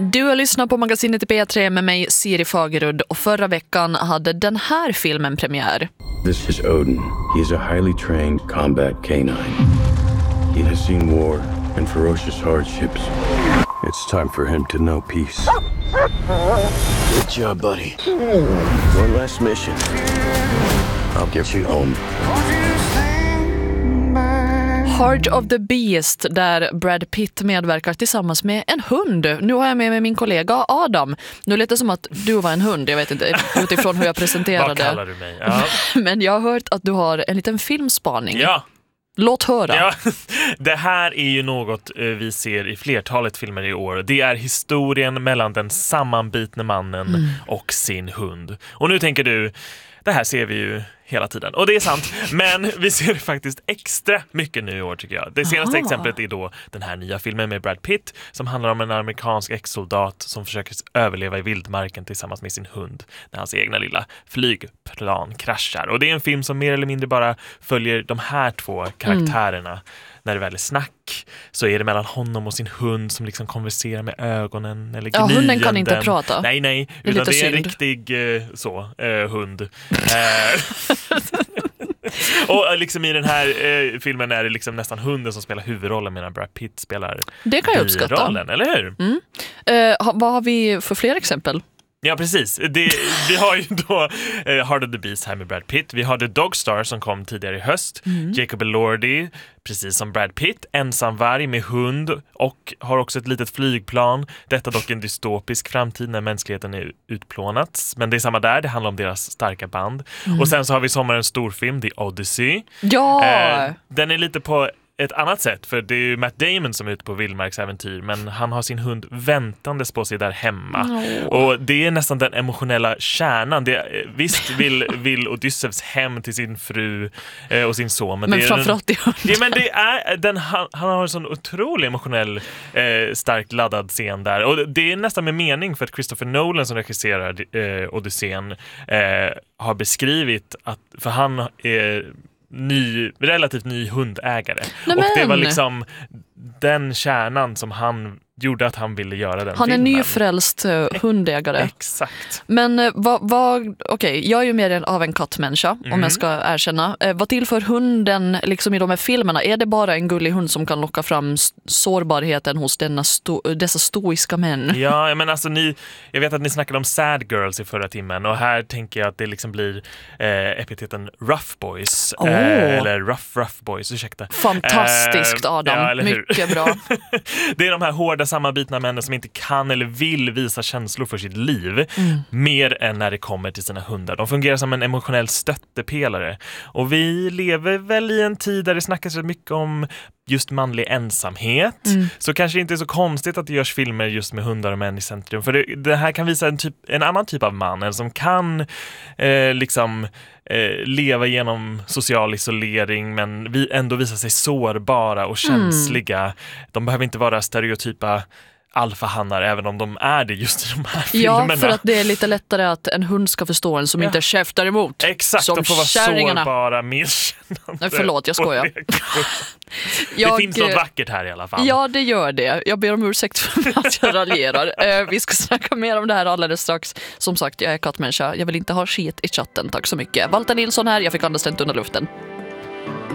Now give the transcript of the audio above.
Du har lyssnat på magasinet i P3 med mig, Siri Fagerud, och förra veckan hade den här filmen premiär. This is Odin. He is a highly trained combat canine. He has seen war and ferocious hardships. It's time for him to know peace. Good job, buddy. One last mission. I'll get you home. Heart of the Beast, där Brad Pitt medverkar tillsammans med en hund. Nu har jag med mig min kollega Adam. Nu lät det som att du var en hund, jag vet inte utifrån hur jag presenterade. Vad kallar du mig? Ja. Men jag har hört att du har en liten filmspaning. Ja. Låt höra. Ja, det här är ju något vi ser i flertalet filmer i år. Det är historien mellan den sammanbitne mannen och sin hund. Och nu tänker du, det här ser vi ju hela tiden. Och det är sant, men vi ser faktiskt extra mycket nu i år tycker jag. Det senaste exemplet är då den här nya filmen med Brad Pitt som handlar om en amerikansk ex-soldat som försöker överleva i vildmarken tillsammans med sin hund när hans egna lilla flygplan kraschar. Och det är en film som mer eller mindre bara följer de här två karaktärerna. När det väl är snack så är det mellan honom och sin hund som liksom konverserar med ögonen eller gnyenden. Ja, hunden kan inte prata. Nej, utan det är en riktig hund. Och liksom i den här filmen är det liksom nästan hunden som spelar huvudrollen medan Brad Pitt spelar det kan jag uppskatta. rollen, eller hur? Vad har vi för fler exempel? Ja, precis. Vi har ju då Heart of the Beast här med Brad Pitt. Vi har The Dog Star som kom tidigare i höst. Jacob Elordi, precis som Brad Pitt, ensamvarg med hund och har också ett litet flygplan. Detta dock en dystopisk framtid när mänskligheten är utplånats. Men det är samma där, det handlar om deras starka band. Och sen så har vi sommarens storfilm, The Odyssey. Ja! Den är lite på ett annat sätt, för det är ju Matt Damon som är ute på vildmarksäventyr, men han har sin hund väntandes på sig där hemma. Och det är nästan den emotionella kärnan. Visst vill Odysseus hem till sin fru och sin son, men det är framförallt det. Ja, men det är han har en sån otrolig emotionell starkt laddad scen där. Och det är nästan med mening, för att Christopher Nolan som regisserar Odysseen har beskrivit att, för han är relativt ny hundägare. Och det var liksom den kärnan som han gjorde att han ville göra den han filmen. Är nyfrälst hundägare. Exakt. Men okej, jag är ju mer av en kattmänniska om jag ska erkänna. Vad tillför hunden liksom i de här filmerna? Är det bara en gullig hund som kan locka fram sårbarheten hos dessa stoiska män? Ja, men alltså jag vet att ni snackade om sad girls i förra timmen, och här tänker jag att det liksom blir epiteten rough boys. Eller rough boys, ursäkta. Fantastiskt, Adam. Ja, mycket bra. Det är de här hårda sammanbitna männen som inte kan eller vill visa känslor för sitt liv mer än när det kommer till sina hundar. De fungerar som en emotionell stöttepelare. Och vi lever väl i en tid där det snackas rätt mycket om just manlig ensamhet. Så kanske inte är så konstigt att det görs filmer just med hundar och män i centrum. För det här kan visa en annan typ av man, en som kan leva genom social isolering men ändå visa sig sårbara och känsliga. De behöver inte vara stereotypa alfahannar, även om de är det just i de här filmerna. Ja, för att det är lite lättare att en hund ska förstå en som inte käftar emot. Exakt, som de får vara kärringarna. Sårbara, medkännande. Förlåt, jag skojar. Det finns något vackert här i alla fall. Ja, det gör det. Jag ber om ursäkt för att jag raljerar. Vi ska snacka mer om det här alldeles strax. Som sagt, jag är kattmänniska. Jag vill inte ha skit i chatten. Tack så mycket. Walter Nilsson här, jag fick andas under luften.